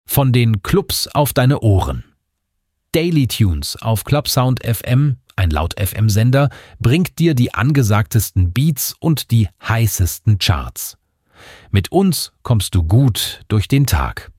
Von den Clubs auf deine Ohren. Daily Tunes auf Clubsound FM, ein Laut-FM-Sender, bringt dir die angesagtesten Beats und die heißesten Charts. Mit uns kommst du gut durch den Tag.